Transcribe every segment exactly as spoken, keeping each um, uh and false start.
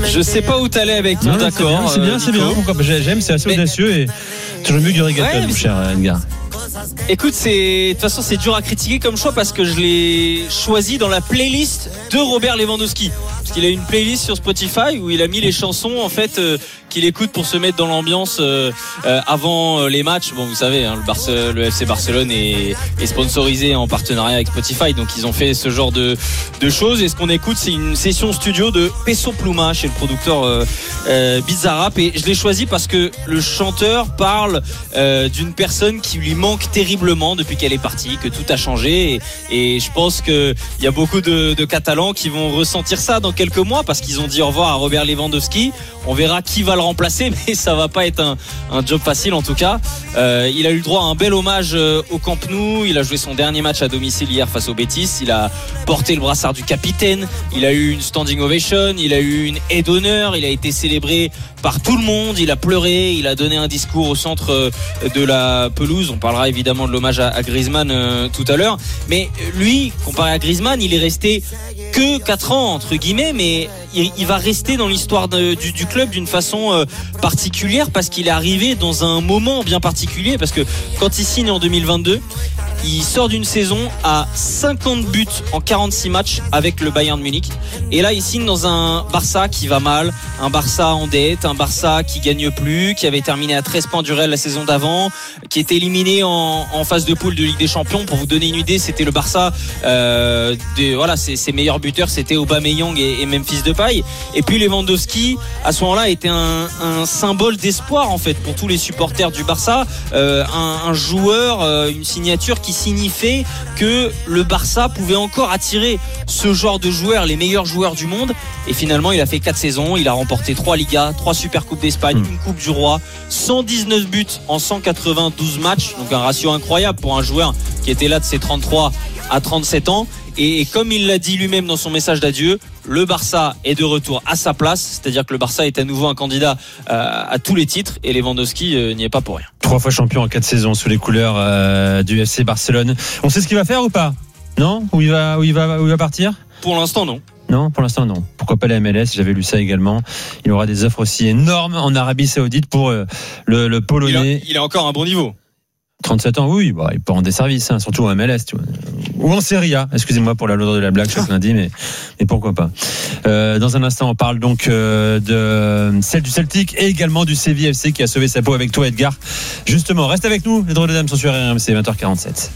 Je sais pas où t'allais avec ton d'accord. C'est bien, c'est bien. C'est bien. J'aime, c'est assez mais... audacieux et toujours mieux que du reggaeton, ouais, mon cher Edgar. Écoute, c'est de toute façon c'est dur à critiquer comme choix parce que je l'ai choisi dans la playlist de Robert Lewandowski. Parce qu'il a une playlist sur Spotify où il a mis les chansons en fait euh, qu'il écoute pour se mettre dans l'ambiance euh, euh, avant euh, les matchs. Bon, vous savez, hein, le, Barce- le F C Barcelone est, est sponsorisé en partenariat avec Spotify, donc ils ont fait ce genre de, de choses. Et ce qu'on écoute, c'est une session studio de Peso Pluma chez le producteur euh, euh, Bizarrap. Et je l'ai choisi parce que le chanteur parle euh, d'une personne qui lui manque terriblement depuis qu'elle est partie, que tout a changé. Et, et je pense qu'il y a beaucoup de, de Catalans qui vont ressentir ça dans quelques mois parce qu'ils ont dit au revoir à Robert Lewandowski. On verra qui va le remplacer, mais ça va pas être un, un job facile en tout cas. Euh, il a eu le droit à un bel hommage euh, au Camp Nou. Il a joué son dernier match à domicile hier face au Betis. Il a porté le brassard du capitaine. Il a eu une standing ovation. Il a eu une aide d'honneur. Il a été célébré par tout le monde. Il a pleuré. Il a donné un discours au centre euh, de la pelouse. On parlera évidemment de l'hommage à, à Griezmann euh, tout à l'heure. Mais lui, comparé à Griezmann, il est resté que quatre ans entre guillemets, mais il, il va rester dans l'histoire de, du, du club d'une façon euh, particulière parce qu'il est arrivé dans un moment bien particulier. Parce que quand il signe en deux mille vingt-deux, il sort d'une saison à cinquante buts en quarante-six matchs avec le Bayern de Munich. Et là, il signe dans un Barça qui va mal, un Barça en dette, un Barça qui gagne plus, qui avait terminé à treize points du Real la saison d'avant, qui était éliminé en, en phase de poule de Ligue des Champions. Pour vous donner une idée, c'était le Barça, euh, de, voilà, ses, ses meilleurs buteurs, c'était Aubameyang et, et Memphis Depay. Et puis Lewandowski, à ce moment-là, était un, un symbole d'espoir en fait pour tous les supporters du Barça, euh, un, un joueur, euh, une signature qui signifiait que le Barça pouvait encore attirer ce genre de joueurs, les meilleurs joueurs du monde. Et finalement, il a fait quatre saisons, il a remporté trois Ligas, trois Super Coupes d'Espagne, mmh. une Coupe du Roi, cent dix-neuf buts en cent quatre-vingt-douze matchs, donc un ratio incroyable pour un joueur qui était là de ses trente-trois à trente-sept ans. Et comme il l'a dit lui-même dans son message d'adieu, le Barça est de retour à sa place, c'est-à-dire que le Barça est à nouveau un candidat euh, à tous les titres et Lewandowski euh, n'y est pas pour rien. Trois fois champion en quatre saisons sous les couleurs euh, du F C Barcelone. On sait ce qu'il va faire ou pas ? Non ? Où il va, où il va, où il va partir ? Pour l'instant, non. Non, pour l'instant, non. Pourquoi pas la M L S ? J'avais lu ça également. Il aura des offres aussi énormes en Arabie Saoudite pour euh, le, le Polonais. Il a, il a encore un bon niveau. trente-sept ans, oui, bah, il peut rendre des services, hein, surtout en M L S, tu vois. Ou en Serie A. Excusez-moi pour la lourdeur de la blague chaque lundi, mais, mais pourquoi pas. Euh, dans un instant, on parle donc euh, de celle du Celtic et également du Séville F C qui a sauvé sa peau avec toi, Edgar. Justement, reste avec nous. Les Drôles de Dames sont sur R M C, vingt heures quarante-sept.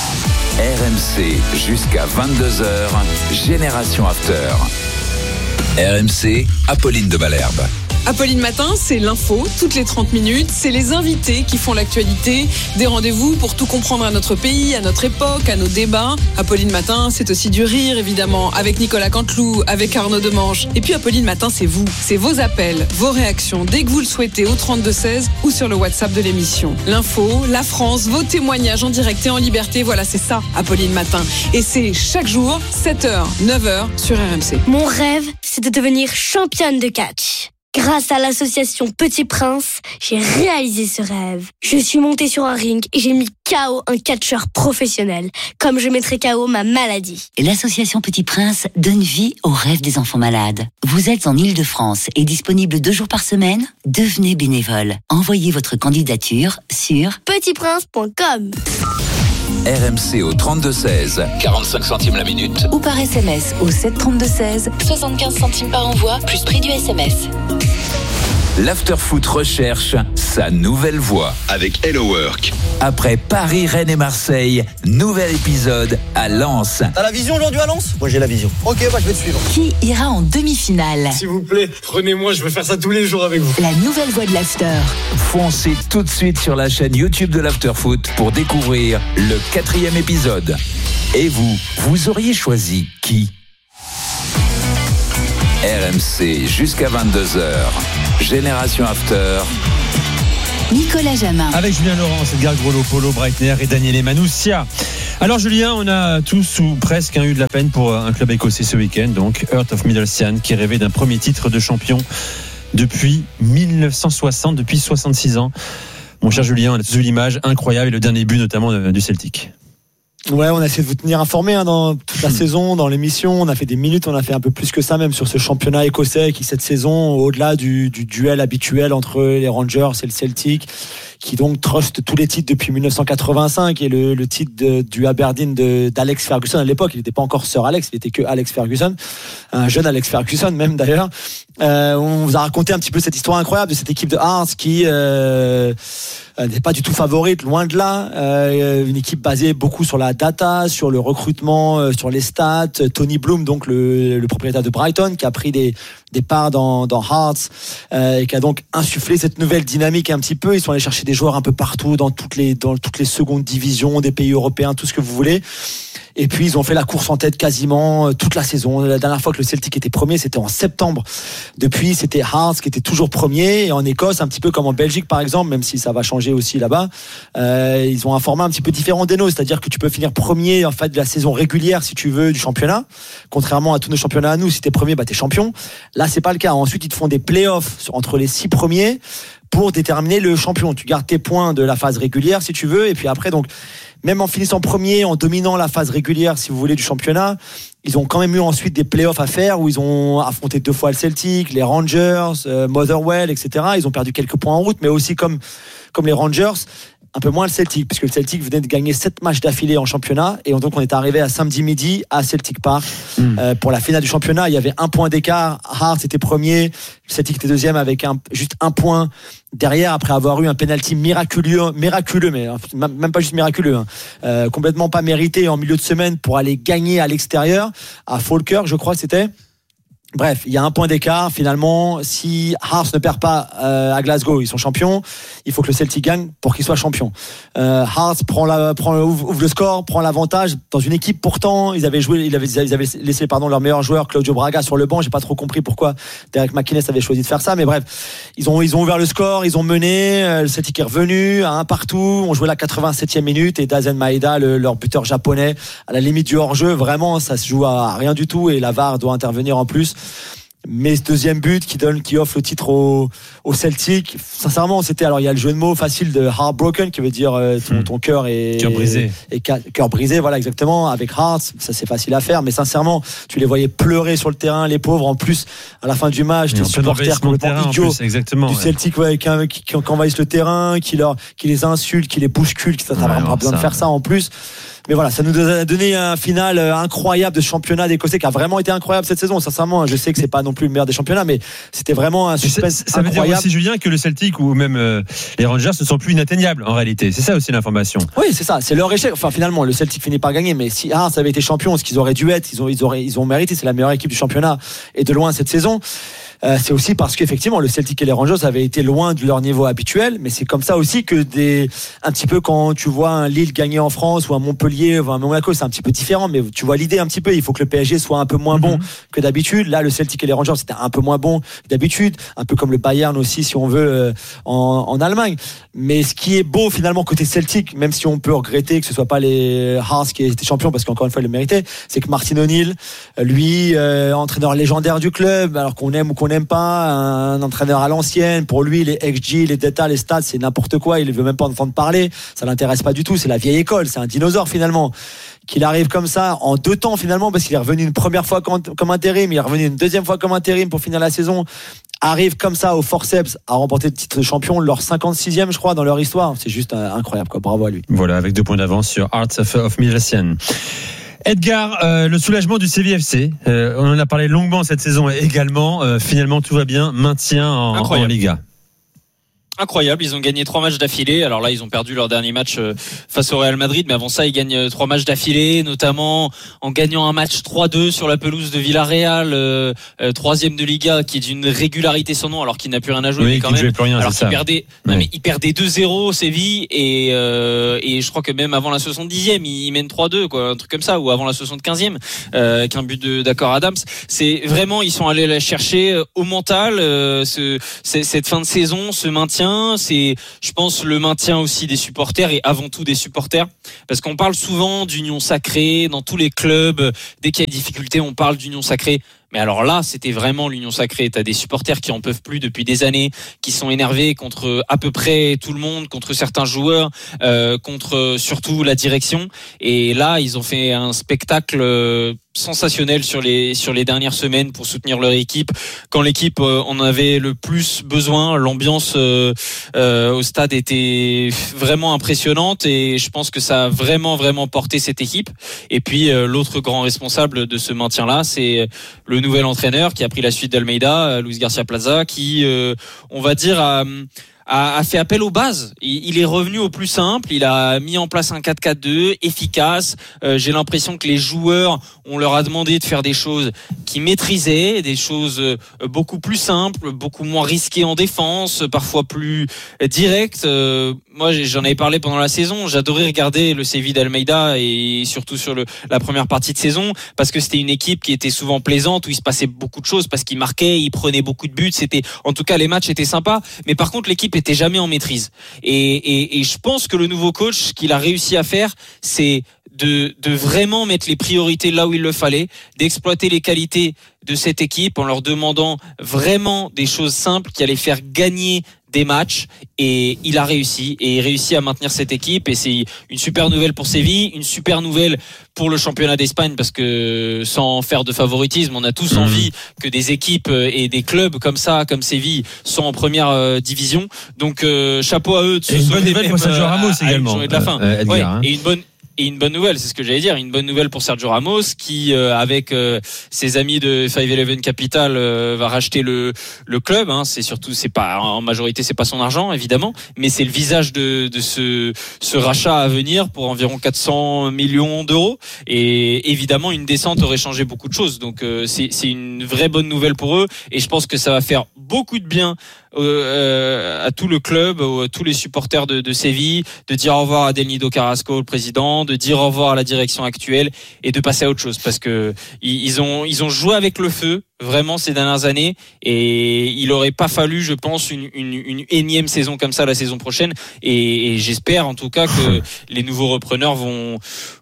R M C jusqu'à vingt-deux heures, Génération After. R M C, Apolline de Malherbe. Apolline Matin, c'est l'info, toutes les trente minutes, c'est les invités qui font l'actualité, des rendez-vous pour tout comprendre à notre pays, à notre époque, à nos débats. Apolline Matin, c'est aussi du rire évidemment, avec Nicolas Canteloup, avec Arnaud Demange. Et puis Apolline Matin, c'est vous, c'est vos appels, vos réactions, dès que vous le souhaitez au trente-deux seize ou sur le WhatsApp de l'émission. L'info, la France, vos témoignages en direct et en liberté, voilà c'est ça, Apolline Matin. Et c'est chaque jour, sept heures, neuf heures sur R M C. Mon rêve, c'est de devenir championne de catch. Grâce à l'association Petit Prince, j'ai réalisé ce rêve. Je suis montée sur un ring et j'ai mis K O un catcheur professionnel, comme je mettrais K O ma maladie. L'association Petit Prince donne vie aux rêves des enfants malades. Vous êtes en Île-de-France et disponible deux jours par semaine ? Devenez bénévole. Envoyez votre candidature sur petit prince point com. R M C au trente-deux seize, quarante-cinq centimes la minute. Ou par S M S au sept trente-deux seize, soixante-quinze centimes par envoi, plus prix du S M S. L'Afterfoot recherche sa nouvelle voix avec Hello Work. Après Paris, Rennes et Marseille, nouvel épisode à Lens. T'as la vision aujourd'hui à Lens ? Moi j'ai la vision. Ok, bah je vais te suivre. Qui ira en demi-finale ? S'il vous plaît, prenez-moi, je veux faire ça tous les jours avec vous. La nouvelle voix de l'After. Foncez tout de suite sur la chaîne YouTube de l'Afterfoot pour découvrir le quatrième épisode. Et vous, vous auriez choisi qui ? R M C jusqu'à vingt-deux heures. Génération After. Nicolas Jamin. Avec Julien Laurence, Edgar Grolot, Polo Breitner et Daniel Emanoussia. Alors Julien, on a tous ou presque hein, eu de la peine pour un club écossais ce week-end, donc Heart of Midlothian, qui rêvait d'un premier titre de champion depuis dix-neuf cent soixante, depuis soixante-six ans. Mon cher Julien, on a tous vu l'image incroyable et le dernier but notamment du Celtic. Ouais, on a essayé de vous tenir informés hein, dans toute la saison, dans l'émission. On a fait des minutes, on a fait un peu plus que ça même sur ce championnat écossais qui cette saison, au-delà du, du duel habituel entre les Rangers et le Celtic, qui donc trust tous les titres depuis dix-neuf cent quatre-vingt-cinq et le, le titre de, du Aberdeen de, d'Alex Ferguson à l'époque. Il n'était pas encore Sir Alex, il était que Alex Ferguson, un jeune Alex Ferguson même d'ailleurs. Euh, on vous a raconté un petit peu cette histoire incroyable de cette équipe de Hearts qui euh, n'est pas du tout favorite, loin de là. Euh, une équipe basée beaucoup sur la data, sur le recrutement, euh, sur les stats. Tony Bloom, donc le, le propriétaire de Brighton, qui a pris des, des parts dans, dans Hearts euh, et qui a donc insufflé cette nouvelle dynamique un petit peu. Ils sont allés chercher des joueurs un peu partout dans toutes les dans toutes les secondes divisions des pays européens, tout ce que vous voulez. Et puis ils ont fait la course en tête quasiment toute la saison. La dernière fois que le Celtic était premier, c'était en septembre. Depuis, c'était Hearts qui était toujours premier. Et en Écosse, un petit peu comme en Belgique par exemple, même si ça va changer aussi là-bas, euh, ils ont un format un petit peu différent des nôtres. C'est-à-dire que tu peux finir premier en fait de la saison régulière si tu veux du championnat. Contrairement à tous nos championnats à nous, si t'es premier, bah t'es champion. Là, c'est pas le cas. Ensuite, ils te font des playoffs entre les six premiers pour déterminer le champion. Tu gardes tes points de la phase régulière si tu veux. Et puis après, donc même en finissant premier, en dominant la phase régulière, si vous voulez, du championnat, ils ont quand même eu ensuite des playoffs à faire où ils ont affronté deux fois le Celtic, les Rangers, euh, Motherwell, et cetera. Ils ont perdu quelques points en route, mais aussi comme, comme les Rangers, un peu moins le Celtic, puisque le Celtic venait de gagner sept matchs d'affilée en championnat, et donc on est arrivé à samedi midi à Celtic Park mmh. euh, pour la finale du championnat. Il y avait un point d'écart. Hearts était premier, le Celtic était deuxième avec un, juste un point derrière après avoir eu un penalty miraculeux, miraculeux, mais même pas juste miraculeux, hein, euh, complètement pas mérité en milieu de semaine pour aller gagner à l'extérieur à Falkirk, je crois que c'était. Bref, il y a un point d'écart. Finalement, si Hearts ne perd pas euh, à Glasgow, ils sont champions. Il faut que le Celtic gagne pour qu'ils soient champions. Euh, Hearts prend la, prend ouvre, ouvre le score, prend l'avantage dans une équipe. Pourtant, ils avaient joué, ils avaient, ils avaient laissé pardon leur meilleur joueur Claudio Braga sur le banc. J'ai pas trop compris pourquoi Derek McInnes avait choisi de faire ça, mais bref, ils ont ils ont ouvert le score, ils ont mené. Euh, le Celtic est revenu à un partout. On jouait la quatre-vingt-septième minute et Dazen Maeda, le, leur buteur japonais, à la limite du hors-jeu. Vraiment, ça se joue à rien du tout et la V A R doit intervenir en plus. Mais ce deuxième but qui donne, qui offre le titre au, au Celtic, sincèrement, c'était, alors il y a le jeu de mots facile de heartbroken qui veut dire euh, ton, ton cœur est cœur brisé, et, et cœur brisé, voilà exactement. Avec Hearts, ça c'est facile à faire, mais sincèrement, tu les voyais pleurer sur le terrain, les pauvres. En plus, à la fin du match, des supporters complètement idiots du Celtic, ouais, qui, qui, qui envahissent le terrain, qui leur, qui les insultent, qui les bousculent, qui ça, ça ouais, vraiment pas besoin ça, de faire ça en plus. Mais voilà, ça nous a donné un final incroyable de championnat d'Écossais qui a vraiment été incroyable cette saison. Sincèrement, je sais que c'est pas non plus le meilleur des championnats, mais c'était vraiment un suspense ça incroyable. Ça veut dire aussi, Julien, que le Celtic ou même euh, les Rangers ne sont plus inatteignables en réalité. C'est ça aussi l'information. Oui, c'est ça. C'est leur échec. Enfin, finalement, le Celtic finit par gagner, mais si Hearts avait été champion, ce qu'ils auraient dû être, ils ont, ils auraient, ils ont mérité. C'est la meilleure équipe du championnat et de loin cette saison. Euh, c'est aussi parce qu'effectivement le Celtic et les Rangers avaient été loin de leur niveau habituel, mais c'est comme ça aussi que des un petit peu quand tu vois un Lille gagner en France ou un Montpellier ou un Monaco, c'est un petit peu différent, mais tu vois l'idée un petit peu. Il faut que le P S G soit un peu moins bon mm-hmm. que d'habitude. Là, le Celtic et les Rangers c'était un peu moins bon que d'habitude, un peu comme le Bayern aussi si on veut euh, en, en Allemagne. Mais ce qui est beau finalement côté Celtic, même si on peut regretter que ce soit pas les Hearts qui étaient champions parce qu'encore une fois ils le méritaient, c'est que Martin O'Neill, lui euh, entraîneur légendaire du club, alors qu'on aime ou qu'on n'aime pas, un entraîneur à l'ancienne, pour lui les X G, les data, les stats c'est n'importe quoi, il ne veut même pas entendre parler, ça l'intéresse pas du tout, c'est la vieille école, c'est un dinosaure finalement. Qu'il arrive comme ça en deux temps finalement, parce qu'il est revenu une première fois comme, comme intérim, il est revenu une deuxième fois comme intérim pour finir la saison, arrive comme ça au forceps à remporter le titre de champion, leur cinquante-sixième je crois dans leur histoire, c'est juste euh, incroyable quoi, bravo à lui. Voilà, avec deux points d'avance sur Hearts of, of Midlothian. Edgar, euh, le soulagement du C V F C, euh, on en a parlé longuement cette saison également, euh, finalement tout va bien, maintien en, en Liga. Incroyable, ils ont gagné trois matchs d'affilée. Alors là, ils ont perdu leur dernier match face au Real Madrid, mais avant ça, ils gagnent trois matchs d'affilée, notamment en gagnant un match trois deux sur la pelouse de Villarreal, euh, euh, troisième de Liga, qui est d'une régularité sans nom, alors qu'il n'a plus rien à jouer, oui, mais quand même. Plus rien, alors qu'il perdait, oui. non, mais il perdait deux zéro Séville et euh, et je crois que même avant la soixante-dixième, il mène trois deux, quoi, un truc comme ça, ou avant la soixante-quinzième, euh, avec un but de d'accord Adams. C'est vraiment, ils sont allés la chercher au mental, euh, ce, cette fin de saison, ce maintien. C'est, je pense, le maintien aussi des supporters et avant tout des supporters, parce qu'on parle souvent d'union sacrée dans tous les clubs. Dès qu'il y a des difficultés, on parle d'union sacrée. Mais alors là, c'était vraiment l'union sacrée. T'as des supporters qui en peuvent plus depuis des années, qui sont énervés contre à peu près tout le monde, contre certains joueurs, euh, contre surtout la direction. Et là, ils ont fait un spectacle euh, sensationnel sur les sur les dernières semaines pour soutenir leur équipe. Quand l'équipe euh, en avait le plus besoin, l'ambiance euh, euh, au stade était vraiment impressionnante et je pense que ça a vraiment vraiment porté cette équipe. Et puis euh, l'autre grand responsable de ce maintien-là, c'est le nouvel entraîneur qui a pris la suite d'Almeida, Luis Garcia Plaza, qui euh, on va dire a a, a fait appel aux bases. Il, il est revenu au plus simple. Il a mis en place un quatre quatre deux efficace. Euh, j'ai l'impression que les joueurs, on leur a demandé de faire des choses qu'ils maîtrisaient, des choses beaucoup plus simples, beaucoup moins risquées en défense, parfois plus directes. Euh, moi, j'en avais parlé pendant la saison. J'adorais regarder le Séville d'Almeida et surtout sur le, la première partie de saison parce que c'était une équipe qui était souvent plaisante où il se passait beaucoup de choses parce qu'il marquait, il prenait beaucoup de buts. C'était, en tout cas, les matchs étaient sympas. Mais par contre, l'équipe était jamais en maîtrise. Et, et, et je pense que le nouveau coach, ce qu'il a réussi à faire, c'est de, de vraiment mettre les priorités là où il le fallait, d'exploiter les qualités de cette équipe en leur demandant vraiment des choses simples qui allaient faire gagner des matchs, et il a réussi et il réussit à maintenir cette équipe et c'est une super nouvelle pour Séville, une super nouvelle pour le championnat d'Espagne parce que sans faire de favoritisme, on a tous mmh. envie que des équipes et des clubs comme ça, comme Séville, sont en première euh, division. Donc euh, chapeau à eux de se et une bonne sauver nouvelle pour Sergio Ramos à, également. À de la fin. Euh, Edgar, ouais, hein. Et une bonne Et une bonne nouvelle, c'est ce que j'allais dire, une bonne nouvelle pour Sergio Ramos qui, euh, avec euh, ses amis de cinq eleven Capital, euh, va racheter le le club. Hein. C'est surtout, c'est pas en majorité, c'est pas son argent évidemment, mais c'est le visage de de ce ce rachat à venir pour environ quatre cents millions d'euros. Et évidemment, une descente aurait changé beaucoup de choses. Donc euh, c'est c'est une vraie bonne nouvelle pour eux. Et je pense que ça va faire beaucoup de bien euh, à tout le club, à tous les supporters de, de Séville, de dire au revoir à Del Nido Carrasco, le président, de dire au revoir à la direction actuelle et de passer à autre chose parce que ils ont ils ont joué avec le feu vraiment ces dernières années et il aurait pas fallu, je pense, une, une, une énième saison comme ça la saison prochaine et, et j'espère en tout cas que les nouveaux repreneurs vont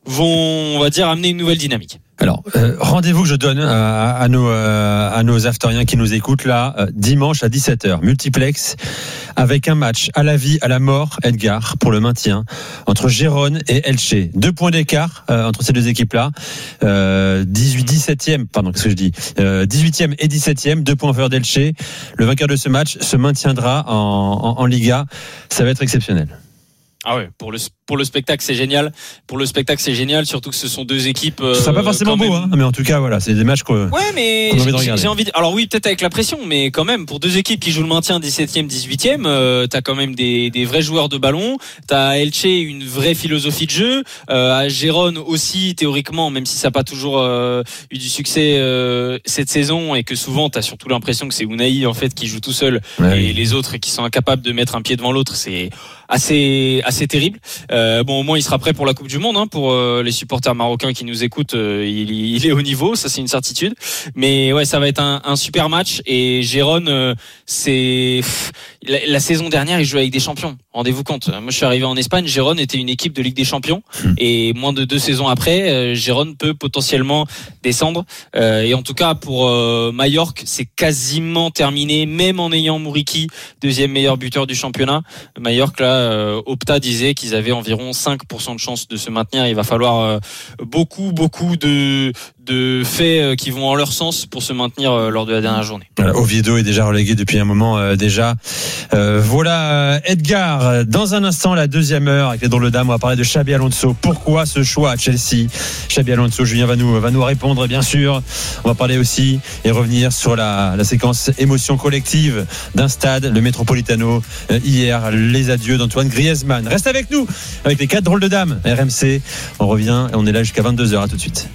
vont on va dire amener une nouvelle dynamique. Alors, euh, rendez-vous que je donne à, à nos euh, à nos afteriens qui nous écoutent là, euh, dimanche à dix-sept heures, multiplex, avec un match à la vie, à la mort, Edgar, pour le maintien, entre Gérone et Elche. Deux points d'écart euh, entre ces deux équipes-là. Euh, dix-huit, dix-septième, pardon, qu'est-ce que je dis euh, dix-huitième et dix-septième, deux points en faveur d'Elche. Le vainqueur de ce match se maintiendra en, en, en Liga. Ça va être exceptionnel. Ah ouais, pour le pour le spectacle c'est génial. Pour le spectacle c'est génial, surtout que ce sont deux équipes. Euh, Ce sera pas forcément beau, hein, mais en tout cas voilà, c'est des matchs qu'on. Ouais, mais qu'on a envie de j'ai, regarder. j'ai envie. De, alors oui, peut-être avec la pression, mais quand même pour deux équipes qui jouent le maintien dix-septième, dix-huitième, euh, t'as quand même des des vrais joueurs de ballon. T'as à Elche une vraie philosophie de jeu. Euh, à Gérone aussi théoriquement, même si ça n'a pas toujours euh, eu du succès euh, cette saison et que souvent t'as surtout l'impression que c'est Unai en fait qui joue tout seul ouais, et oui. les autres qui sont incapables de mettre un pied devant l'autre, c'est assez assez terrible. Euh, bon, au moins il sera prêt pour la Coupe du Monde, hein, pour euh, les supporters marocains qui nous écoutent. Euh, il, il est au niveau, ça c'est une certitude. Mais ouais, ça va être un, un super match. Et Gérone, euh, c'est la, la saison dernière, il jouait avec des champions. Rendez-vous compte. Moi, je suis arrivé en Espagne. Gérone était une équipe de Ligue des Champions. Mmh. Et moins de deux saisons après, euh, Gérone peut potentiellement descendre. Euh, et en tout cas, pour euh, Majorque, c'est quasiment terminé, même en ayant Mouriki, deuxième meilleur buteur du championnat. Majorque, là, euh, Opta disait qu'ils avaient environ cinq pour cent de chance de se maintenir. Il va falloir euh, beaucoup, beaucoup de, de faits qui vont en leur sens pour se maintenir euh, lors de la dernière journée. Voilà, Oviedo est déjà relégué depuis un moment euh, déjà. Euh, voilà, Edgar. Dans un instant, la deuxième heure avec les drôles de dames, on va parler de Xabi Alonso. Pourquoi ce choix à Chelsea? Xabi Alonso, Julien va nous va nous répondre bien sûr. On va parler aussi et revenir sur la, la séquence émotion collective d'un stade, le Metropolitano euh, hier, les adieux d'Antoine Griezmann. Reste avec nous avec les quatre drôles de dames R M C. On revient et on est là jusqu'à vingt-deux heures. À tout de suite.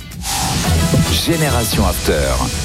Génération After.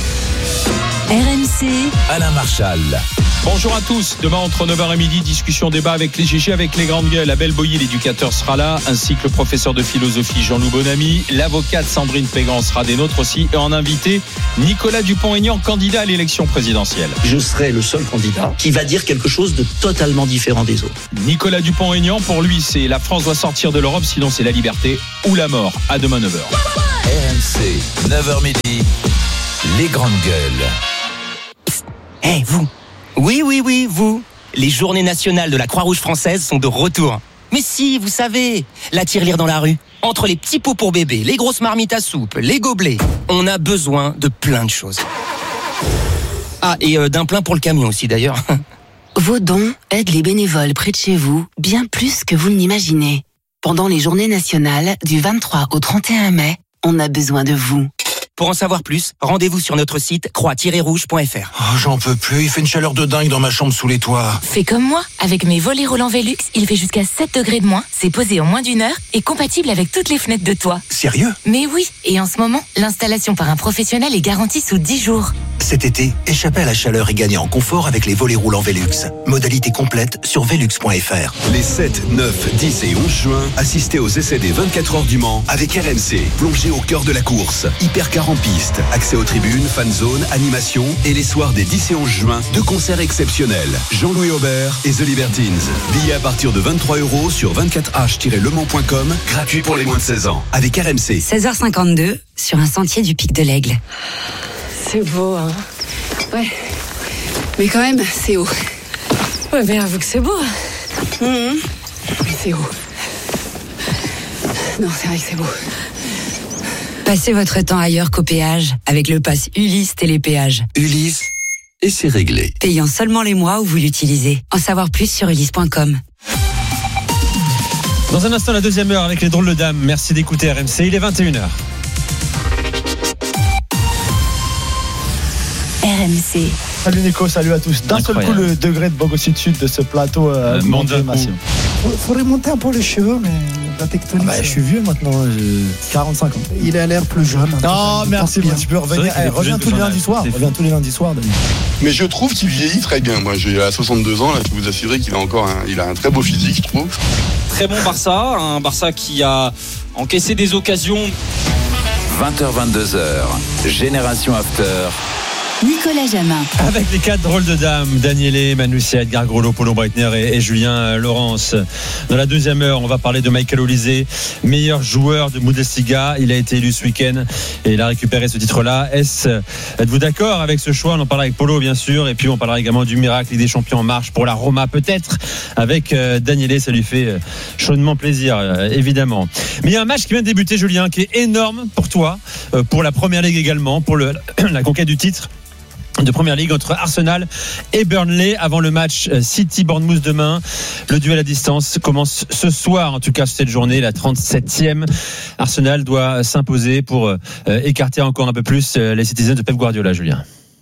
R M C, Alain Marchal. Bonjour à tous. Demain, entre neuf heures et midi, discussion, débat avec les G G, avec les grandes gueules. Abel Boyer, l'éducateur, sera là, ainsi que le professeur de philosophie Jean-Loup Bonamy. L'avocate Sandrine Pégan sera des nôtres aussi. Et en invité, Nicolas Dupont-Aignan, candidat à l'élection présidentielle. Je serai le seul candidat qui va dire quelque chose de totalement différent des autres. Nicolas Dupont-Aignan, pour lui, c'est la France doit sortir de l'Europe, sinon c'est la liberté ou la mort. À demain, neuf heures. R M C, neuf heures midi. les grandes gueules. Hé, hey, vous. Oui, oui, oui, vous. Les journées nationales de la Croix-Rouge française sont de retour. Mais si, vous savez, la tirelire dans la rue. Entre les petits pots pour bébé, les grosses marmites à soupe, les gobelets, on a besoin de plein de choses. Ah, et euh, d'un plein pour le camion aussi d'ailleurs. Vos dons aident les bénévoles près de chez vous bien plus que vous ne l'imaginez. Pendant les journées nationales du vingt-trois au trente et un mai, on a besoin de vous. Pour en savoir plus, rendez-vous sur notre site croix tiret rouge point f r. Oh, j'en peux plus, il fait une chaleur de dingue dans ma chambre sous les toits. Fais comme moi, avec mes volets roulants Velux, il fait jusqu'à sept degrés de moins, c'est posé en moins d'une heure et compatible avec toutes les fenêtres de toit. Sérieux ? Mais oui, et en ce moment, l'installation par un professionnel est garantie sous dix jours. Cet été, échappez à la chaleur et gagnez en confort avec les volets roulants Velux. Modalité complète sur velux point f r. Les sept, neuf, dix et onze juin, assistez aux essais des vingt-quatre heures du Mans avec R M C. Plongez au cœur de la course. Hypercar en piste, accès aux tribunes, fan zone, animation et les soirs des dix et onze juin, deux concerts exceptionnels. Jean-Louis Aubert et The Libertines. Billets à partir de vingt-trois euros sur vingt-quatre h tiret le mans point com, gratuit pour les moins de seize ans. Avec R M C. seize heures cinquante-deux, sur un sentier du Pic de l'Aigle. C'est beau, hein. Ouais. Mais quand même, c'est haut. Ouais, mais avoue que c'est beau. Mmh. Mais c'est haut. Non, c'est vrai que c'est beau. Passez votre temps ailleurs qu'au péage avec le pass Ulysse Télépéage. Ulysse, et c'est réglé. Payant seulement les mois où vous l'utilisez. En savoir plus sur ulysse point com. Dans un instant, la deuxième heure avec les drôles de dames. Merci d'écouter R M C, il est vingt et une heures. R M C. Salut Nico, salut à tous. D'un seul coup, le degré de Bogosside de ce plateau euh, monte d'un coup. Il faudrait monter un peu les cheveux, mais la tectonique. Ah bah, je suis vieux maintenant, j'ai quarante-cinq ans. Il a l'air plus jeune. Non, merci, moi, tu peux revenir. Eh, reviens tous les lundis soirs. Reviens tous les lundis soirs, David. Mais je trouve qu'il vieillit très bien. Moi, j'ai à soixante-deux ans, là, je peux vous assurer qu'il a encore un, il a un très beau physique, je trouve. Très bon Barça, un Barça qui a encaissé des occasions. vingt heures vingt-deux heures, Génération After. Nicolas Jamin. Avec les quatre drôles de dames, Daniele, Manoussia, Edgar Grolot, Polo Breitner et, et Julien Laurence. Dans la deuxième heure, on va parler de Michael Olise, meilleur joueur de Bundesliga. Il a été élu ce week-end et il a récupéré ce titre-là. Est-ce, êtes-vous d'accord avec ce choix? On en parlera avec Polo, bien sûr. Et puis, on parlera également du miracle Ligue des Champions en marche pour la Roma, peut-être, avec euh, Daniele. Ça lui fait euh, chaudement plaisir, euh, évidemment. Mais il y a un match qui vient de débuter, Julien, qui est énorme pour toi, euh, pour la Première Ligue également, pour le, la conquête du titre de Première Ligue entre Arsenal et Burnley avant le match City-Bournemouth demain. Le duel à distance commence ce soir, en tout cas cette journée, la trente-septième. Arsenal doit s'imposer pour euh, écarter encore un peu plus euh, les Citizens de Pep Guardiola, Julien.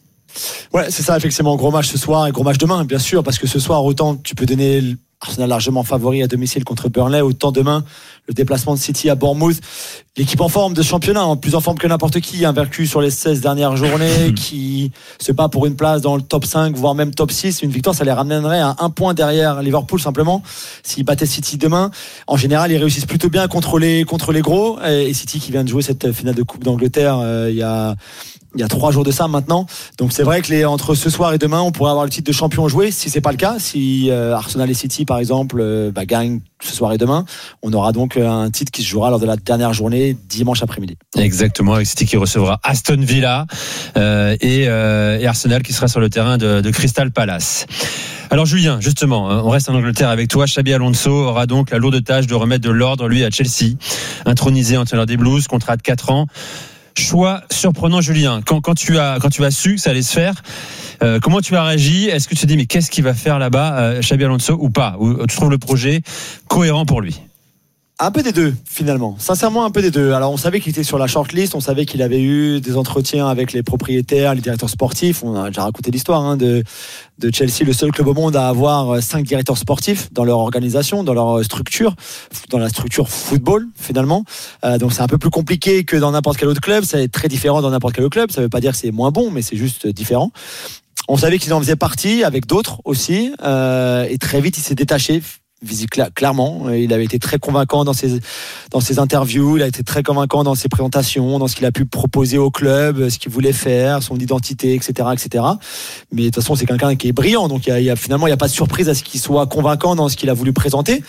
Ouais, c'est ça, effectivement, gros match ce soir et gros match demain, bien sûr, parce que ce soir, autant tu peux donner Arsenal largement favori à domicile contre Burnley, autant demain, le déplacement de City à Bournemouth. L'équipe en forme de championnat, hein, plus en forme que n'importe qui, invaincu sur les seize dernières journées, qui se bat pour une place dans le top cinq, voire même top six. Une victoire, ça les ramènerait à un point derrière Liverpool, simplement, s'ils battaient City demain. En général, ils réussissent plutôt bien contre les, contre les gros. Et City qui vient de jouer cette finale de Coupe d'Angleterre euh, il y a... Il y a trois jours de ça maintenant. Donc c'est vrai que les, entre ce soir et demain, on pourrait avoir le titre de champion joué. Si c'est pas le cas, si euh, Arsenal et City, par exemple, euh, bah, gagnent ce soir et demain, on aura donc un titre qui se jouera lors de la dernière journée, dimanche après-midi. Exactement, avec City qui recevra Aston Villa euh, et, euh, et Arsenal qui sera sur le terrain de, de Crystal Palace. Alors Julien, justement, on reste en Angleterre avec toi. Xabi Alonso aura donc la lourde tâche de remettre de l'ordre, lui, à Chelsea, intronisé entraîneur des Blues, contrat de quatre ans. Choix surprenant, Julien. Quand, quand, tu as, quand tu as su que ça allait se faire, euh, comment tu as réagi? Est-ce que tu te dis, mais qu'est-ce qu'il va faire là-bas, euh, Xabi Alonso, ou pas? Ou tu trouves le projet cohérent pour lui? Un peu des deux, finalement. Sincèrement, un peu des deux. Alors, on savait qu'il était sur la shortlist, on savait qu'il avait eu des entretiens avec les propriétaires, les directeurs sportifs. On a déjà raconté l'histoire hein, de, de Chelsea, le seul club au monde à avoir cinq directeurs sportifs dans leur organisation, dans leur structure, dans la structure football, finalement. Euh, donc, c'est un peu plus compliqué que dans n'importe quel autre club. C'est très différent dans n'importe quel autre club. Ça veut pas dire que c'est moins bon, mais c'est juste différent. On savait qu'il en faisait partie avec d'autres aussi. Euh, et très vite, il s'est détaché. Clairement, il avait été très convaincant dans ses, dans ses interviews, il a été très convaincant dans ses présentations, dans ce qu'il a pu proposer au club, ce qu'il voulait faire, son identité, et cetera, et cetera. Mais de toute façon, c'est quelqu'un qui est brillant, donc il y a, il y a, finalement, il n'y a pas de surprise à ce qu'il soit convaincant dans ce qu'il a voulu présenter.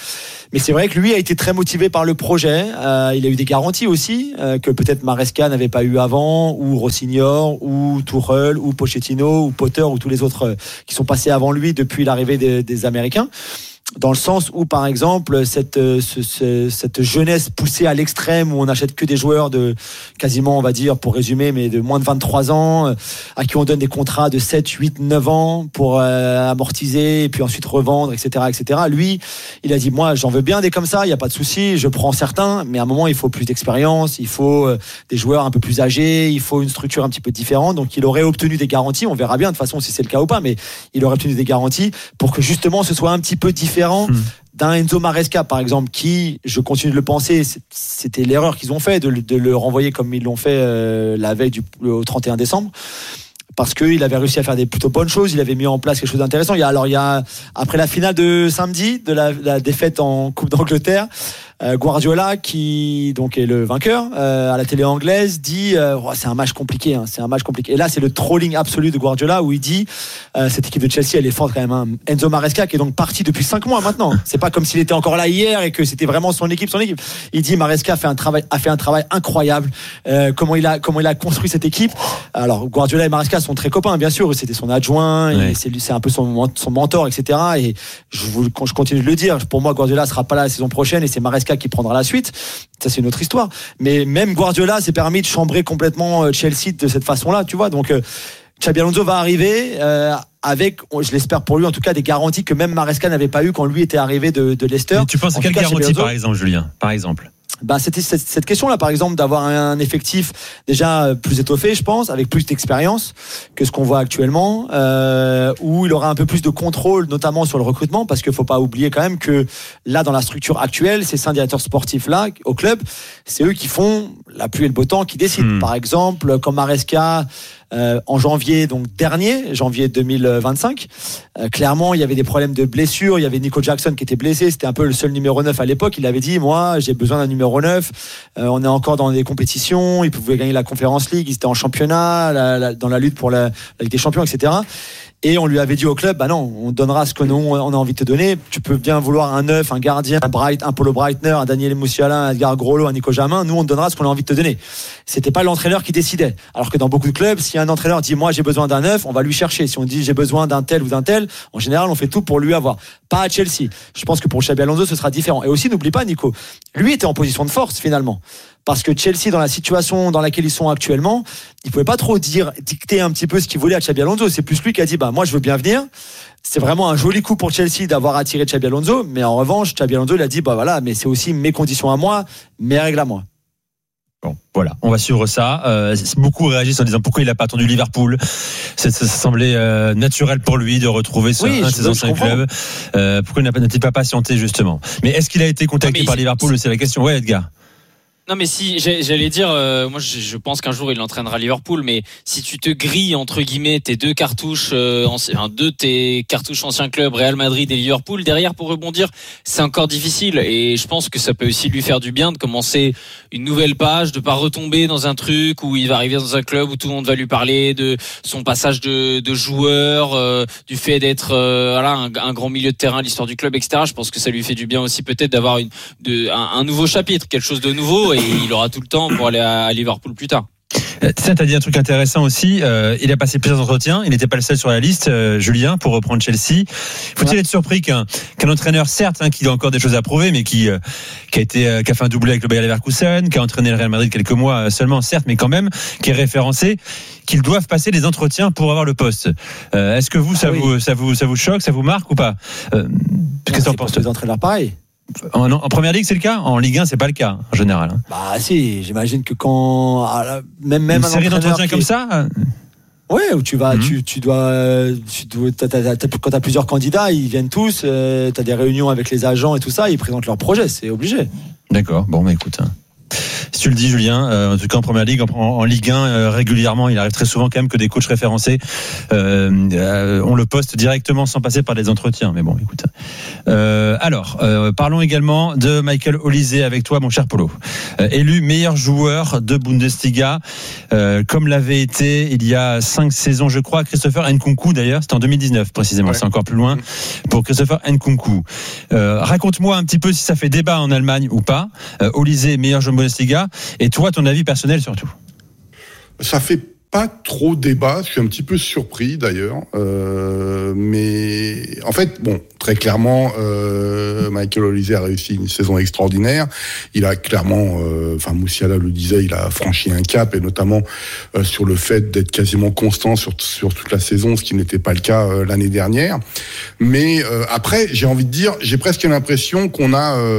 Mais c'est vrai que lui a été très motivé par le projet. Euh, il a eu des garanties aussi euh, que peut-être Maresca n'avait pas eu avant, ou Rossignol, ou Tuchel, ou Pochettino, ou Potter, ou tous les autres euh, qui sont passés avant lui depuis l'arrivée des, des Américains. Dans le sens où, par exemple, cette, ce, ce, cette jeunesse poussée à l'extrême, où on n'achète que des joueurs de quasiment, on va dire, pour résumer, mais de moins de vingt-trois ans, à qui on donne des contrats de sept, huit, neuf ans pour euh, amortiser et puis ensuite revendre, et cetera, et cetera. Lui, il a dit, moi, j'en veux bien des comme ça, il n'y a pas de souci, je prends certains, mais à un moment, il faut plus d'expérience, il faut euh, des joueurs un peu plus âgés, il faut une structure un petit peu différente. Donc, il aurait obtenu des garanties, on verra bien de toute façon si c'est le cas ou pas, mais il aurait obtenu des garanties pour que justement ce soit un petit peu différent d'un Enzo Maresca par exemple, qui, je continue de le penser, c'était l'erreur qu'ils ont fait de, de le renvoyer comme ils l'ont fait euh, la veille du, au trente et un décembre, parce qu'il avait réussi à faire des plutôt bonnes choses, il avait mis en place quelque chose d'intéressant. Il y a, alors il y a, après la finale de samedi, de la, la défaite en Coupe d'Angleterre, euh, Guardiola, qui donc est le vainqueur, euh, à la télé anglaise, dit euh, oh, c'est un match compliqué, hein, c'est un match compliqué. Et là, c'est le trolling absolu de Guardiola, où il dit euh, cette équipe de Chelsea, elle est forte quand même. Hein. Enzo Maresca, qui est donc parti depuis cinq mois maintenant. C'est pas comme s'il était encore là hier et que c'était vraiment son équipe, son équipe. Il dit Maresca a fait un travail, a fait un travail incroyable. Euh, comment il a, comment il a construit cette équipe. Alors Guardiola et Maresca sont très copains, bien sûr. C'était son adjoint, ouais. et c'est, c'est un peu son, son mentor, et cetera. Et je, vous, je continue de le dire. Pour moi, Guardiola sera pas là la saison prochaine, et c'est Maresca qui prendra la suite. Ça, c'est une autre histoire. Mais même Guardiola s'est permis de chambrer complètement Chelsea de cette façon-là, tu vois. Donc, euh, Xabi Alonso va arriver euh, avec, je l'espère pour lui en tout cas, des garanties que même Maresca n'avait pas eu quand lui était arrivé de, de Leicester. Mais tu penses à quelle garantie, par exemple, Julien, par exemple? Bah, c'était cette, cette question-là, par exemple, d'avoir un effectif déjà plus étoffé, je pense, avec plus d'expérience que ce qu'on voit actuellement, euh, où il aura un peu plus de contrôle, notamment sur le recrutement, parce qu'il faut pas oublier quand même que là, dans la structure actuelle, ces cinq directeurs sportifs-là, au club, c'est eux qui font la pluie et le beau temps, qui décident. Mmh. Par exemple, comme Maresca, Euh, en janvier donc dernier, janvier deux mille vingt-cinq, euh, clairement il y avait des problèmes de blessure, il y avait Nico Jackson qui était blessé, c'était un peu le seul numéro neuf à l'époque. Il avait dit moi j'ai besoin d'un numéro neuf, euh, on est encore dans des compétitions, il pouvait gagner la Conference League, il était en championnat, la, la, dans la lutte pour la, la Ligue des Champions, et cetera. Et on lui avait dit au club, bah non, on donnera ce que nous on a envie de te donner. Tu peux bien vouloir un neuf, un gardien, un Bright, un Paulo Breitner, un Daniel Musiala, un Edgar Grollo, un Nico Jamin. Nous on te donnera ce qu'on a envie de te donner. C'était pas l'entraîneur qui décidait. Alors que dans beaucoup de clubs, si un entraîneur dit moi j'ai besoin d'un neuf, on va lui chercher. Si on dit j'ai besoin d'un tel ou d'un tel, en général on fait tout pour lui avoir. Pas à Chelsea. Je pense que pour Xabi Alonso ce sera différent. Et aussi n'oublie pas Nico, lui était en position de force finalement. Parce que Chelsea, dans la situation dans laquelle ils sont actuellement, ils pouvaient pas trop dire, dicter un petit peu ce qu'ils voulaient à Xabi Alonso. C'est plus lui qui a dit, bah, moi, je veux bien venir. C'est vraiment un joli coup pour Chelsea d'avoir attiré Xabi Alonso. Mais en revanche, Xabi Alonso, il a dit, bah, voilà, mais c'est aussi mes conditions à moi, mes règles à moi. Bon, voilà, on va suivre ça. Euh, beaucoup réagissent en disant pourquoi il n'a pas attendu Liverpool. Ça, ça, ça semblait euh, naturel pour lui de retrouver ce, oui, un de ses anciens clubs. Euh, pourquoi il n'a-t-il pas patienté justement? Mais est-ce qu'il a été contacté par Liverpool? C'est la question. Ouais, Edgar. Non mais si j'allais dire, euh, moi je, je pense qu'un jour il entraînera Liverpool, mais si tu te grilles entre guillemets tes deux cartouches, euh, enfin deux tes cartouches anciens clubs, Real Madrid et Liverpool, derrière pour rebondir, c'est encore difficile. Et je pense que ça peut aussi lui faire du bien de commencer une nouvelle page, de pas retomber dans un truc où il va arriver dans un club où tout le monde va lui parler de son passage de, de joueur, euh, du fait d'être euh, voilà un, un grand milieu de terrain, l'histoire du club, et cetera. Je pense que ça lui fait du bien aussi peut-être d'avoir une, de, un, un nouveau chapitre, quelque chose de nouveau. Et il aura tout le temps pour aller à Liverpool plus tard. Ça, t'as dit un truc intéressant aussi. Euh, il a passé plusieurs entretiens. Il n'était pas le seul sur la liste, euh, Julien, pour reprendre Chelsea. Faut-il ouais. être surpris qu'un, qu'un entraîneur, certes, hein, qui a encore des choses à prouver, mais qui, euh, qui a été, euh, qui a fait un doublé avec le Bayer Leverkusen, qui a entraîné le Real Madrid quelques mois seulement, certes, mais quand même, qui est référencé, qu'ils doivent passer les entretiens pour avoir le poste. Euh, est-ce que vous, ça ah, vous, oui. ça vous, ça vous choque, ça vous marque ou pas? euh, Qu'est-ce que t'en penses? Les entraîneurs pareils. En, en première ligue, c'est le cas. En Ligue un, c'est pas le cas en général. Hein. Bah si, j'imagine que quand même même une un série d'entretiens comme ça. Ouais, où tu vas, mm-hmm. tu, tu dois, tu dois t'as, t'as, t'as, quand t'as plusieurs candidats, ils viennent tous. Euh, t'as des réunions avec les agents et tout ça, ils présentent leur projet, c'est obligé. D'accord. Bon, mais écoute. Hein. Si tu tu le dis, Julien, euh, en tout cas en première ligue, en, en Ligue un, euh, régulièrement, il arrive très souvent quand même que des coachs référencés, euh, euh, on le poste directement sans passer par des entretiens. Mais bon, écoute. Euh, alors, euh, parlons également de Michael Olise avec toi, mon cher Polo. Euh, élu meilleur joueur de Bundesliga, euh, comme l'avait été il y a cinq saisons, je crois, Christopher Nkunku d'ailleurs, c'était en deux mille dix-neuf précisément, ouais. C'est encore plus loin pour Christopher Nkunku. Euh, raconte-moi un petit peu si ça fait débat en Allemagne ou pas. Euh, Olise, meilleur joueur de Bundesliga, et toi, ton avis personnel surtout. Ça fait pas trop débat, je suis un petit peu surpris d'ailleurs, euh, mais en fait, bon, très clairement, euh, Michael Olise a réussi une saison extraordinaire. Il a clairement, euh, enfin Moussiala le disait, il a franchi un cap, et notamment euh, sur le fait d'être quasiment constant sur sur toute la saison, ce qui n'était pas le cas euh, l'année dernière. Mais euh, après, j'ai envie de dire, j'ai presque l'impression qu'on a euh,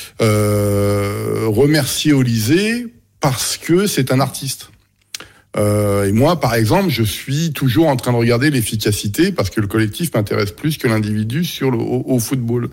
euh, remercié Olise parce que c'est un artiste. Euh, et moi, par exemple, je suis toujours en train de regarder l'efficacité parce que le collectif m'intéresse plus que l'individu sur le au, au football.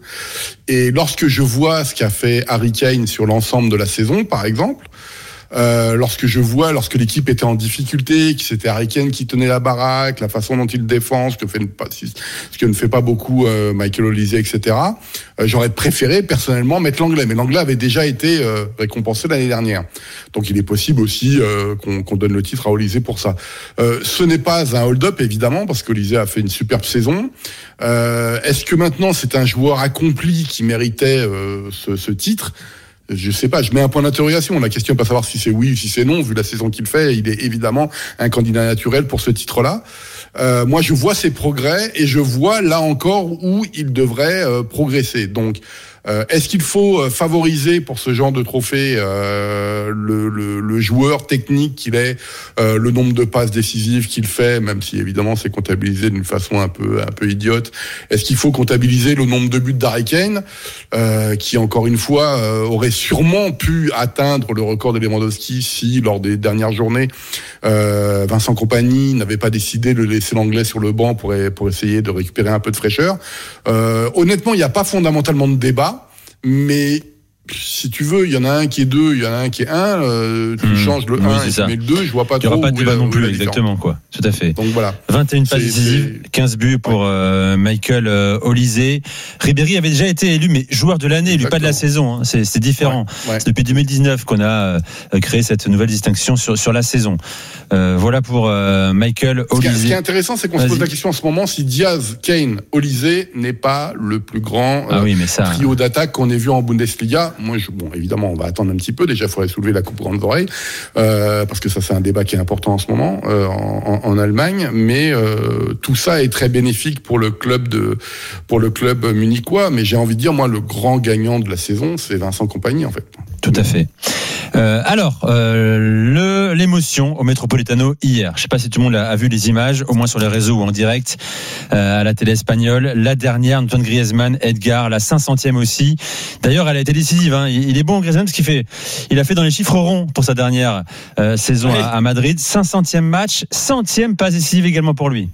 Et lorsque je vois ce qu'a fait Harry Kane sur l'ensemble de la saison, par exemple, euh, lorsque je vois, lorsque l'équipe était en difficulté, que c'était Harry Kane qui tenait la baraque, la façon dont il défend, ce que fait pas, ce que ne fait pas beaucoup euh, Michael Olise, et cetera. Euh, j'aurais préféré personnellement mettre l'anglais, mais l'anglais avait déjà été euh, récompensé l'année dernière. Donc il est possible aussi euh, qu'on, qu'on donne le titre à Olise pour ça. Euh, ce n'est pas un hold-up évidemment parce qu'Olise a fait une superbe saison. Euh, est-ce que maintenant c'est un joueur accompli qui méritait euh, ce, ce titre? Je sais pas, je mets un point d'interrogation. La question n'est pas savoir si c'est oui ou si c'est non, vu la saison qu'il fait. Il est évidemment un candidat naturel pour ce titre-là. Euh, moi, je vois ses progrès et je vois là encore où il devrait euh, progresser. Donc, euh, est-ce qu'il faut euh, favoriser pour ce genre de trophée euh, le, le, le joueur technique qu'il est, euh, le nombre de passes décisives qu'il fait, même si évidemment c'est comptabilisé d'une façon un peu un peu idiote. Est-ce qu'il faut comptabiliser le nombre de buts d'Harry Kane, euh, qui encore une fois euh, aurait sûrement pu atteindre le record de Lewandowski si lors des dernières journées euh, Vincent Kompany n'avait pas décidé de laisser l'anglais sur le banc pour pour essayer de récupérer un peu de fraîcheur. Euh, honnêtement, il n'y a pas fondamentalement de débat. Mais si tu veux, il y en a un qui est deux, il y en a un qui est un, euh, tu mmh, changes le oui, un et tu mets le deux, je vois pas trop. Il n'y aura pas de débat non plus, exactement, quoi. Tout à fait. Donc voilà. vingt et une passes décisives, quinze buts pour ouais. euh, Michael euh, Olise. Ribéry avait déjà été élu, mais joueur de l'année, élu pas de la saison, hein. c'est, c'est différent. Ouais. Ouais. C'est depuis deux mille dix-neuf qu'on a euh, créé cette nouvelle distinction sur, sur la saison. Euh, voilà pour euh, Michael Olise. Ce qui est intéressant, c'est qu'on Vas-y. se pose la question en ce moment si Diaz, Kane, Olise n'est pas le plus grand euh, ah oui, mais ça, trio d'attaque qu'on ait vu en Bundesliga. Moi, je, bon, évidemment, on va attendre un petit peu. Déjà, il faudrait soulever la coupe grandes oreilles, euh, parce que ça, c'est un débat qui est important en ce moment euh, en, en, en Allemagne. Mais euh, tout ça est très bénéfique pour le club de, pour le club munichois. Mais j'ai envie de dire, moi, le grand gagnant de la saison, c'est Vincent Kompany, en fait. Tout à fait. Euh, alors, euh, le, l'émotion au Metropolitano hier. Je ne sais pas si tout le monde a, a vu les images, au moins sur les réseaux ou en direct, euh, à la télé espagnole. La dernière, Antoine Griezmann, Edgar, la cinq centième aussi. D'ailleurs, elle a été décisive. Hein. Il, il est bon, Griezmann, parce qu'il fait, il a fait dans les chiffres ronds pour sa dernière euh, saison ouais. à, à Madrid. cinq centième match, centième passe décisive également pour lui.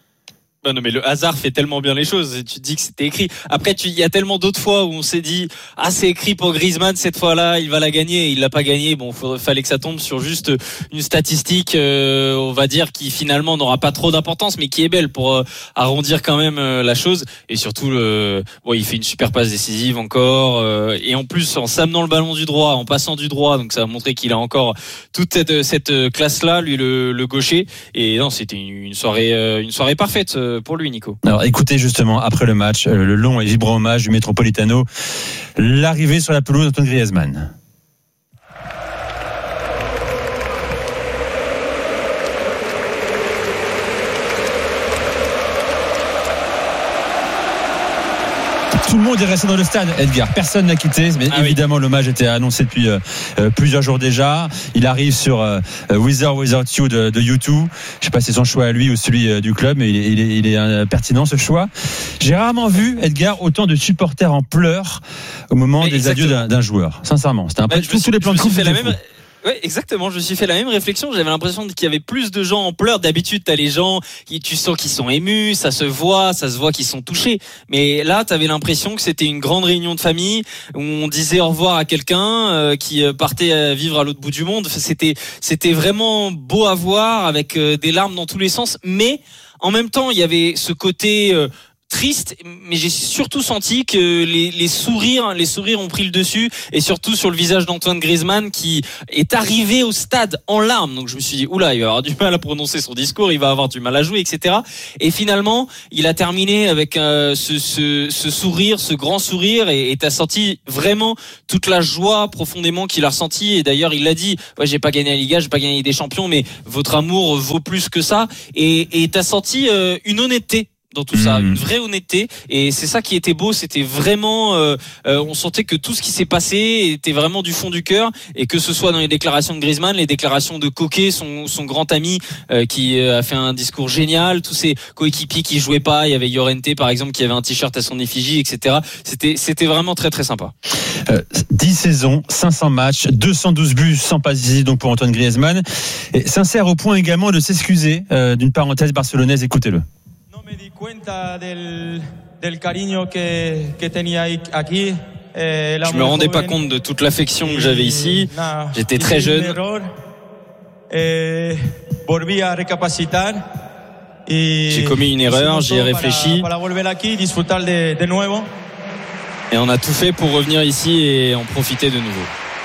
Non, non, mais le hasard fait tellement bien les choses. Tu te dis que c'était écrit. Après, il y a tellement d'autres fois où on s'est dit, ah, c'est écrit pour Griezmann cette fois-là, il va la gagner. Il l'a pas gagné. Bon, il fallait que ça tombe sur juste une statistique, euh, on va dire, qui finalement n'aura pas trop d'importance, mais qui est belle pour euh, arrondir quand même euh, la chose. Et surtout, le, bon, il fait une super passe décisive encore. Euh, et en plus, en s'amenant le ballon du droit, en passant du droit, donc ça a montré qu'il a encore toute cette, cette classe-là, lui, le, le gaucher. Et non, c'était une, une soirée, euh, une soirée parfaite. Euh, pour lui, Nico. Alors écoutez justement après le match le long et vibrant hommage du Metropolitano, l'arrivée sur la pelouse d'Antoine Griezmann. Tout le monde est resté dans le stade, Edgar. Personne n'a quitté, mais ah évidemment oui. L'hommage était annoncé depuis euh, plusieurs jours déjà. Il arrive sur euh, With or Without You de, de U deux. Je ne sais pas si c'est son choix à lui ou celui euh, du club, mais il est, il est, il est euh, pertinent ce choix. J'ai rarement vu, Edgar, autant de supporters en pleurs au moment mais des exactement. adieux d'un, d'un joueur. Sincèrement, c'était un peu bah, tous les plans de coupe. La même... Oui, exactement. Je me suis fait la même réflexion. J'avais l'impression qu'il y avait plus de gens en pleurs. D'habitude, t'as les gens, qui, tu sens qu'ils sont émus, ça se voit, ça se voit qu'ils sont touchés. Mais là, t'avais l'impression que c'était une grande réunion de famille où on disait au revoir à quelqu'un euh, qui partait à vivre à l'autre bout du monde. C'était, c'était vraiment beau à voir, avec euh, des larmes dans tous les sens. Mais en même temps, il y avait ce côté euh, triste, mais j'ai surtout senti que les, les sourires, les sourires ont pris le dessus, et surtout sur le visage d'Antoine Griezmann qui est arrivé au stade en larmes. Donc je me suis dit, oula, il va avoir du mal à prononcer son discours, il va avoir du mal à jouer, et cetera. Et finalement, il a terminé avec euh, ce, ce, ce sourire, ce grand sourire, et t'as senti vraiment toute la joie profondément qu'il a ressenti. Et d'ailleurs, il l'a dit, ouais, j'ai pas gagné la Liga, j'ai pas gagné des champions, mais votre amour vaut plus que ça. Et, et t'as senti euh, une honnêteté dans tout ça, une vraie honnêteté, et c'est ça qui était beau. C'était vraiment, euh, euh, on sentait que tout ce qui s'est passé était vraiment du fond du cœur, et que ce soit dans les déclarations de Griezmann, les déclarations de Koké, son, son grand ami, euh, qui a fait un discours génial, tous ses coéquipiers qui jouaient pas, il y avait Llorente par exemple qui avait un t-shirt à son effigie, et cetera. C'était, c'était vraiment très très sympa. Euh, dix saisons, cinq cents matchs, deux cent douze buts sans passe décisive donc pour Antoine Griezmann, et sincère au point également de s'excuser euh, d'une parenthèse barcelonaise. Écoutez-le. Me di cuenta del, del cariño que, que tenía aquí. Eh, Je me rendais pas compte de toute l'affection que j'avais ici. J'étais très jeune. Eh, volví a recapacitar. J'ai commis une erreur, j'y ai réfléchi. Para, para volver aquí, disfrutar de, de nuevo. Et on a tout fait pour revenir ici et en profiter de nouveau.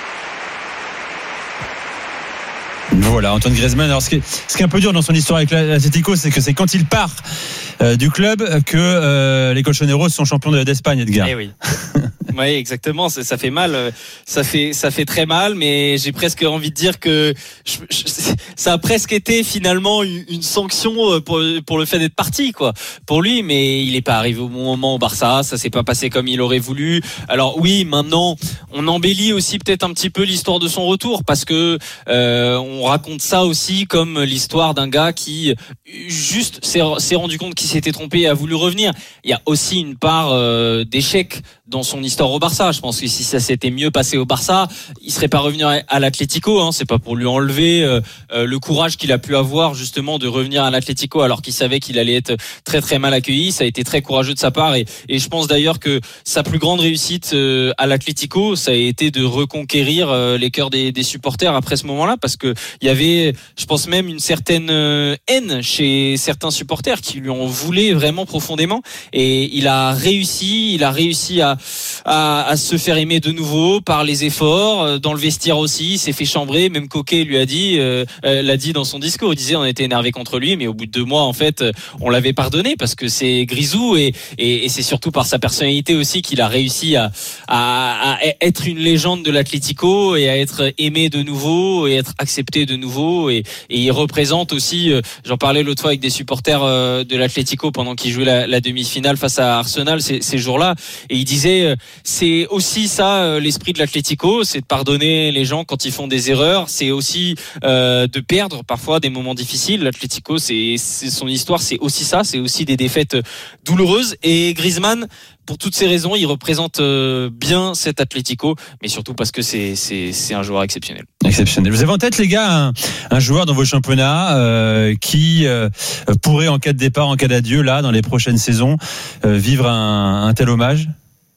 Voilà, Antoine Griezmann. Alors, ce qui, est, ce qui est un peu dur dans son histoire avec l'Atlético, c'est que c'est quand il part euh, du club que euh, les Colchoneros sont champions d'Espagne, Edgar. Eh oui. Oui, exactement. Ça, ça fait mal. Ça fait, ça fait très mal. Mais j'ai presque envie de dire que je, je, ça a presque été finalement une, une sanction pour, pour le fait d'être parti, quoi, pour lui. Mais il n'est pas arrivé au bon moment au Barça. Ça s'est pas passé comme il aurait voulu. Alors oui, maintenant, on embellit aussi peut-être un petit peu l'histoire de son retour, parce que euh, on raconte ça aussi comme l'histoire d'un gars qui juste s'est, s'est rendu compte qu'il s'était trompé et a voulu revenir. Il y a aussi une part euh, d'échec dans son histoire au Barça. Je pense que si ça s'était mieux passé au Barça, il serait pas revenu à l'Atlético, hein. C'est pas pour lui enlever euh, euh, le courage qu'il a pu avoir justement de revenir à l'Atlético alors qu'il savait qu'il allait être très très mal accueilli. Ça a été très courageux de sa part, et, et je pense d'ailleurs que sa plus grande réussite euh, à l'Atlético, ça a été de reconquérir euh, les cœurs des, des supporters après ce moment-là, parce que il y avait, je pense même une certaine euh, haine chez certains supporters qui lui en voulaient vraiment profondément, et il a réussi, il a réussi à À, à se faire aimer de nouveau par les efforts. Dans le vestiaire aussi, il s'est fait chambrer. Même Koké lui a dit, euh, euh, l'a dit dans son discours. Il disait on était énervé contre lui, mais au bout de deux mois, en fait, on l'avait pardonné parce que c'est Grisou, et, et, et c'est surtout par sa personnalité aussi qu'il a réussi à, à, à être une légende de l'Atlético et à être aimé de nouveau et être accepté de nouveau. Et, et il représente aussi, euh, j'en parlais l'autre fois avec des supporters euh, de l'Atlético pendant qu'il jouait la, la demi-finale face à Arsenal ces, ces jours-là, et il disait c'est aussi ça l'esprit de l'Atlético, c'est de pardonner les gens quand ils font des erreurs, c'est aussi euh, de perdre parfois des moments difficiles. L'Atlético, c'est, c'est son histoire, c'est aussi ça, c'est aussi des défaites douloureuses, et Griezmann, pour toutes ces raisons, il représente bien cet Atlético, mais surtout parce que c'est, c'est, c'est un joueur exceptionnel. Exceptionnel. Vous avez en tête, les gars, un, un joueur dans vos championnats euh, qui euh, pourrait, en cas de départ, en cas d'adieu, là, dans les prochaines saisons, euh, vivre un, un tel hommage?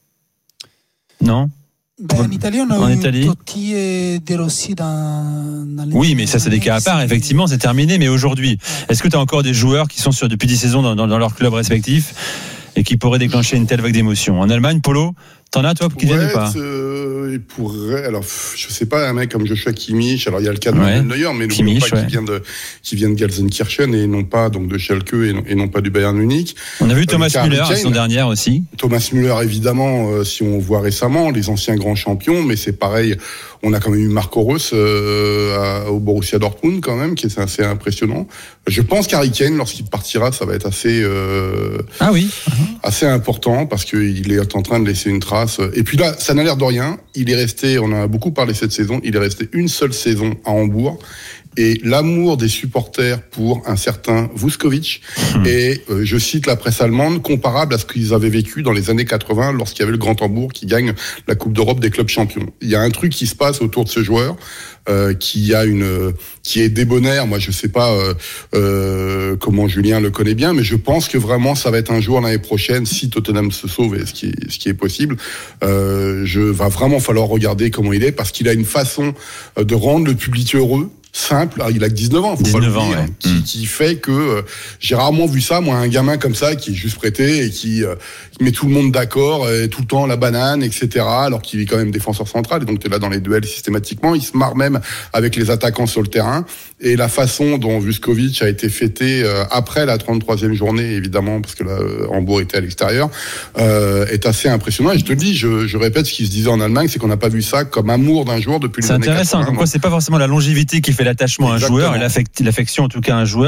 Non? Ben, en Italie, on a en eu Italie. Totti et De Rossi dans, dans les... Oui, mais ça, c'est des cas à part. Effectivement, c'est terminé. Mais aujourd'hui, est-ce que tu as encore des joueurs qui sont sur, depuis dix saisons dans, dans, dans leur club respectif et qui pourraient déclencher une telle vague d'émotions? En Allemagne, Polo, t'en as, toi, qui viennent ou pas? euh, Il pourrait. Alors, je sais pas, un mec comme Joshua Kimmich. Alors, il y a le cas de ouais. Neuer, mais Kimmich, pas ouais. qui vient de qui vient de Gelsenkirchen et non pas donc de Schalke et non, et non pas du Bayern Munich. On a vu Thomas euh, Müller la saison dernière aussi. Thomas Müller, évidemment, euh, si on voit récemment les anciens grands champions, mais c'est pareil. On a quand même eu Marco Reus euh, à, au Borussia Dortmund quand même, qui est assez impressionnant. Je pense qu'Harry Kane, lorsqu'il partira, ça va être assez euh, ah oui assez important parce qu'il est en train de laisser une trace. Et puis là, ça n'a l'air de rien. Il est resté, on en a beaucoup parlé cette saison, il est resté une seule saison à Hambourg. et l'amour des supporters pour un certain Vuskovic mmh. est, euh, je cite la presse allemande, comparable à ce qu'ils avaient vécu dans les années quatre-vingts lorsqu'il y avait le Grand Hambourg qui gagne la Coupe d'Europe des clubs champions. Il y a un truc qui se passe autour de ce joueur euh, qui a une qui est débonnaire. Moi, je sais pas euh, euh, comment Julien le connaît bien, mais je pense que vraiment ça va être un joueur l'année prochaine, si Tottenham se sauve, et ce qui est, ce qui est possible. Euh, je va vraiment falloir regarder comment il est, parce qu'il a une façon de rendre le public heureux. Simple, il a que dix-neuf ans, faut pas l'oublier, ans, ouais. qui, mmh. qui fait que euh, j'ai rarement vu ça, moi, un gamin comme ça qui est juste prêté et qui, euh, qui met tout le monde d'accord, et tout le temps la banane, et cetera. Alors qu'il est quand même défenseur central, et donc t'es là dans les duels systématiquement. Il se marre même avec les attaquants sur le terrain. Et la façon dont Vuskovic a été fêté euh, après la trente-troisième journée, évidemment, parce que là, Hambourg était à l'extérieur, euh, est assez impressionnant. Et je te le dis, je, je répète ce qui se disait en Allemagne, c'est qu'on n'a pas vu ça comme amour d'un joueur depuis les années quatre-vingts. C'est intéressant, comme quoi c'est pas forcément la longévité qui fait l'attachement à un joueur et l'affection en tout cas à un joueur.